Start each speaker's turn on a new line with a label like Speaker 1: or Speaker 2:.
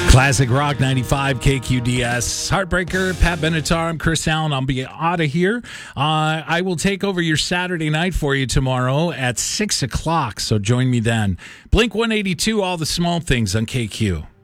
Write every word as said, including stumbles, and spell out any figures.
Speaker 1: Classic Rock ninety-five K Q D S. Heartbreaker, Pat Benatar. I'm Chris Allen. I'll be out of here. Uh, I will take over your Saturday night for you tomorrow at six o'clock, so join me then. Blink one eighty-two, All the Small Things on K Q.